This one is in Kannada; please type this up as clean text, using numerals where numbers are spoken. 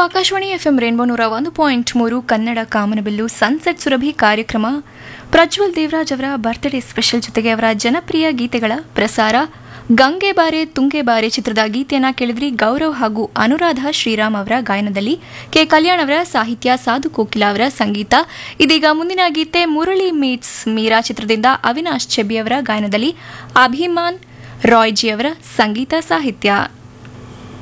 ಆಕಾಶವಾಣಿ ಎಫ್ಎಂ ರೇನ್ಬೋ 101.3 ಕನ್ನಡ ಕಾಮನಬಿಲ್ಲು ಸನ್ಸೆಟ್ ಸುರಭಿ ಕಾರ್ಯಕ್ರಮ. ಪ್ರಜ್ವಲ್ ದೇವರಾಜ್ ಅವರ ಬರ್ತ್ಡೇ ಸ್ಪೆಷಲ್ ಜೊತೆಗೆ ಅವರ ಜನಪ್ರಿಯ ಗೀತೆಗಳ ಪ್ರಸಾರ. ಗಂಗೆ ಬಾರೆ ತುಂಗೆ ಬಾರೆ ಚಿತ್ರದ ಗೀತೆಯನ್ನ ಕೇಳಿದ್ರಿ. ಗೌರವ್ ಹಾಗೂ ಅನುರಾಧ ಶ್ರೀರಾಮ್ ಅವರ ಗಾಯನದಲ್ಲಿ, ಕೆ ಕಲ್ಯಾಣ್ ಅವರ ಸಾಹಿತ್ಯ, ಸಾಧು ಕೋಕಿಲಾ ಅವರ ಸಂಗೀತ. ಇದೀಗ ಮುಂದಿನ ಗೀತೆ ಮುರಳಿ ಮೀಟ್ಸ್ ಮೀರಾ ಚಿತ್ರದಿಂದ ಅವಿನಾಶ್ ಚೆಬ್ಬಿ ಅವರ ಗಾಯನದಲ್ಲಿ, ಅಭಿಮಾನ್ ರಾಯ್ಜಿ ಅವರ ಸಂಗೀತ ಸಾಹಿತ್ಯ.